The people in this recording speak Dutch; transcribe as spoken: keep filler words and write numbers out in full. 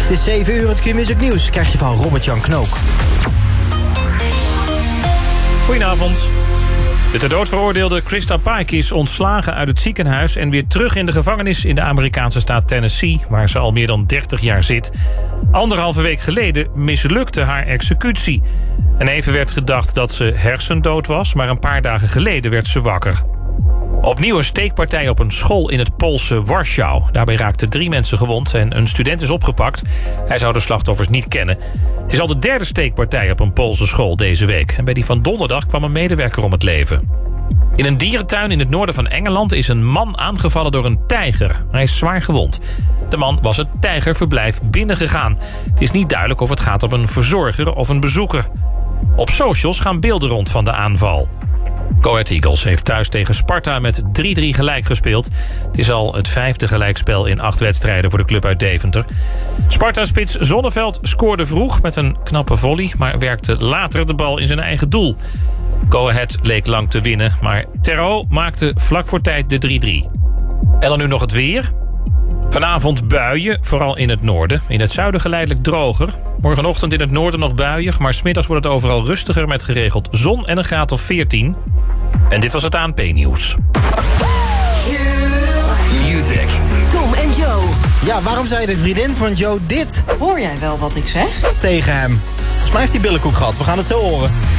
Het is zeven uur, het Q-Music nieuws krijg je van Robert-Jan Knook. Goedenavond. De ter dood veroordeelde Krista Pike is ontslagen uit het ziekenhuis en weer terug in de gevangenis in de Amerikaanse staat Tennessee, waar ze al meer dan dertig jaar zit. Anderhalve week geleden mislukte haar executie. En even werd gedacht dat ze hersendood was, maar een paar dagen geleden werd ze wakker. Opnieuw een steekpartij op een school in het Poolse Warschau. Daarbij raakten drie mensen gewond en een student is opgepakt. Hij zou de slachtoffers niet kennen. Het is al de derde steekpartij op een Poolse school deze week. En bij die van donderdag kwam een medewerker om het leven. In een dierentuin in het noorden van Engeland is een man aangevallen door een tijger. Hij is zwaar gewond. De man was het tijgerverblijf binnengegaan. Het is niet duidelijk of het gaat om een verzorger of een bezoeker. Op socials gaan beelden rond van de aanval. Go Ahead Eagles heeft thuis tegen Sparta met drie drie gelijk gespeeld. Het is al het vijfde gelijkspel in acht wedstrijden voor de club uit Deventer. Sparta-spits Zonneveld scoorde vroeg met een knappe volley, maar werkte later de bal in zijn eigen doel. Go Ahead leek lang te winnen, maar Terro maakte vlak voor tijd de drie drie. En dan nu nog het weer. Vanavond buien, vooral in het noorden. In het zuiden geleidelijk droger. Morgenochtend in het noorden nog buiig, maar 's middags wordt het overal rustiger met geregeld zon en een graad of veertien. En dit was het A N P-nieuws. Music. Tom en Joe. Ja, waarom zei de vriendin van Joe dit Hoor jij wel wat ik zeg? tegen hem? Volgens mij heeft hij billenkoek gehad, we gaan het zo horen.